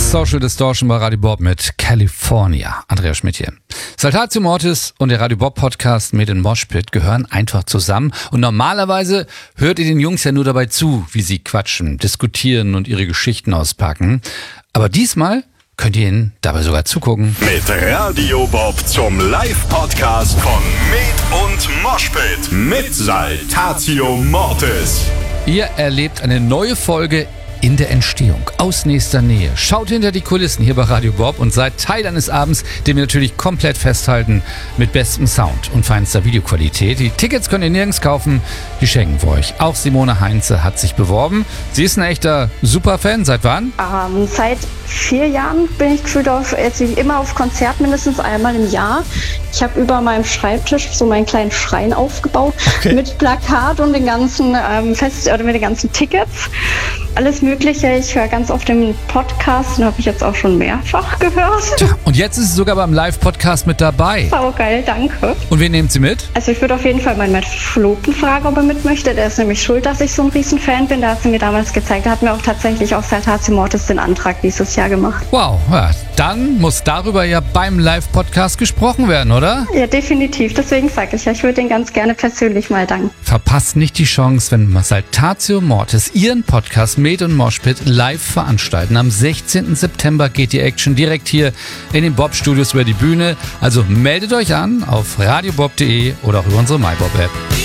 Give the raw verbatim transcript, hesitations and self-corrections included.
Social Distortion bei Radio Bob mit California. Andreas Schmidt hier. Saltatio Mortis und der Radio Bob Podcast mit dem Mosh Pit gehören einfach zusammen. Und normalerweise hört ihr den Jungs ja nur dabei zu, wie sie quatschen, diskutieren und ihre Geschichten auspacken. Aber diesmal könnt ihr ihnen dabei sogar zugucken. Mit Radio Bob zum Live-Podcast von Med und Mosh Pit mit Saltatio Mortis. Ihr erlebt eine neue Folge in der Entstehung, aus nächster Nähe. Schaut hinter die Kulissen hier bei Radio Bob und seid Teil eines Abends, den wir natürlich komplett festhalten mit bestem Sound und feinster Videoqualität. Die Tickets könnt ihr nirgends kaufen, die schenken wir euch. Auch Simone Heinze hat sich beworben. Sie ist ein echter Superfan. Seit wann? Ähm, seit vier Jahren bin ich gefühlt auf, also immer auf Konzert, mindestens einmal im Jahr. Ich habe über meinem Schreibtisch so meinen kleinen Schrein aufgebaut, okay, mit Plakat und den ganzen ähm, Fest oder mit den ganzen Tickets. Alles Mögliche. Ich höre ganz oft den Podcast, den habe ich jetzt auch schon mehrfach gehört. Und jetzt ist sie sogar beim Live-Podcast mit dabei. Sau geil, danke. Und wen nehmt sie mit? Also ich würde auf jeden Fall meinen Matt Verlobten fragen, ob er mit möchte. Der ist nämlich schuld, dass ich so ein riesen Fan bin. Da hat sie mir damals gezeigt. Da hat mir auch tatsächlich auf Saltatio Mortis den Antrag dieses Jahr gemacht. Wow, ja, dann muss darüber ja beim Live-Podcast gesprochen werden, oder? Ja, definitiv. Deswegen sage ich ja, ich würde ihn ganz gerne persönlich mal danken. Verpasst nicht die Chance, wenn Saltatio Mortis ihren Podcast Med und Mosh Pit live veranstalten. Am sechzehnten September geht die Action direkt hier in den Bob Studios über die Bühne. Also meldet euch an auf radiobob punkt de oder auch über unsere MyBob App.